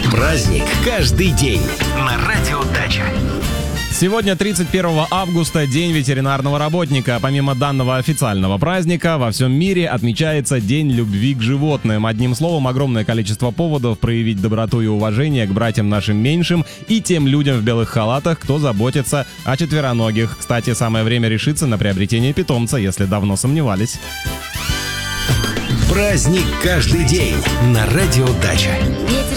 Праздник каждый день на Радио Дача. Сегодня 31 августа, День ветеринарного работника. Помимо данного официального праздника, во всем мире отмечается День любви к животным. Одним словом, огромное количество поводов проявить доброту и уважение к братьям нашим меньшим и тем людям в белых халатах, кто заботится о четвероногих. Кстати, самое время решиться на приобретение питомца, если давно сомневались. Праздник каждый день на Радио Дача. Ветер